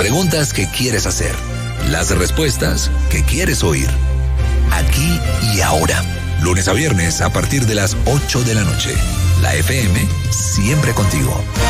preguntas que quieres hacer, las respuestas que quieres oír. Aquí y ahora, lunes a viernes a partir de las 8 de la noche. La FM siempre contigo.